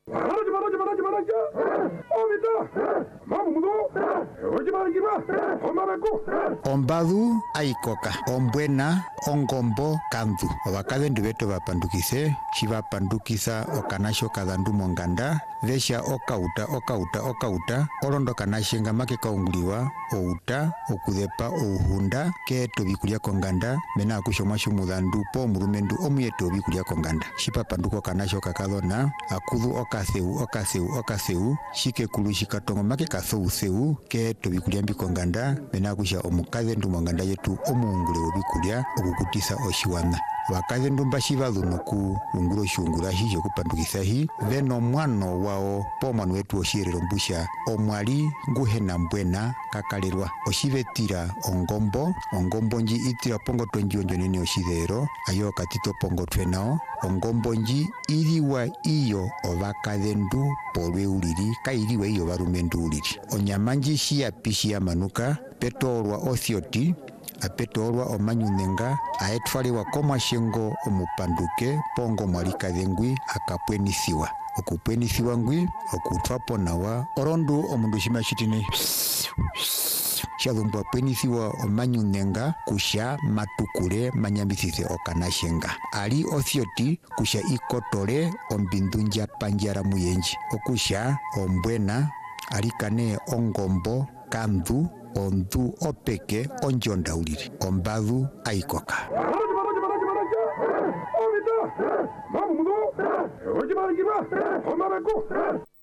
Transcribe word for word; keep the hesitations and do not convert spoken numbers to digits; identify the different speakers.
Speaker 1: Maraja, maraja, maraja, maraja. Ovita. Mamudo. Ojimangiba. Omarako.
Speaker 2: Ombadu aikoka. Ombwena ongombo kandu. Obakadendu beto bapandukise. Shibapandukisa okanasho kadandu monganda. Vesha okauta okauta okauta. Olondo kanashenga make kaunguliwa. Outa okudepa ouhunda ke tobikulia konganda. Mena akushomashu mudandu po murumendu omuye tobikulia konganda. Shipapanduko kanasho kakadona. Akudu okaseu okaseu okaseu. Shike kulu shikatongo make kasou seu. Ke tobikulia mbikonganda. Mena akusha omukadendu monganda yetu omuungule obikulia okukutisa oshiwana. Wakadendu mbashivalu noku unguro shungura hijo kupandukisa hi. Veno mwano wao po manu wetu oshirero mbusha. Omwali nguhena mbwena kakalirwa. Oshivetira ongombo. Ongombo nji itira pongo twenji onjo nini oshidero. Ayo katito pongo twenao. Ongombo nji iriwa iyo ovakadendu polwe uliri. Ka iriwa iyo varumendu uliri. Onyamanji shia pishi ya manuka. Petolwa othioti. Apetolwa omanyunenga aetwaliwa komashengo omupanduke pongo mwalikadhengwi akapwenisiwa okupwenisiwa ngwi okutwapo nawa orondu omundu shimashitini shalumbu apwenisiwa omanyunenga kusha matukule manyambisise okanashenga ali othioti kusha ikotole ombindunja panjara muyenji okusha ombwena alikane ongombo kandu ondu opeke onjonda uliri ombadu aikoka.
Speaker 1: Maraja, maraja, maraja, maraja. Ovita. Mamudo. Ojimangiba. Omarako.